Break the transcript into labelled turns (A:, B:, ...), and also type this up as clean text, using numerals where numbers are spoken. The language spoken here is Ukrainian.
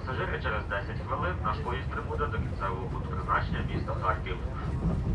A: пасажири, через 10 хвилин наш поїзд прибуде до кінцевого пункту призначення міста Харків.